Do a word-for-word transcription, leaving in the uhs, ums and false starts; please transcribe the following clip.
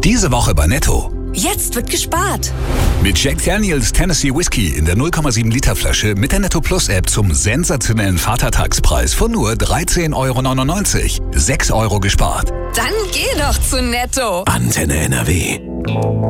Diese Woche bei Netto. Jetzt wird gespart. Mit Jack Daniels Tennessee Whiskey in der null Komma sieben Liter Flasche mit der Netto Plus App zum sensationellen Vatertagspreis von nur dreizehn Euro neunundneunzig. sechs Euro gespart. Dann geh doch zu Netto. Antenne N R W.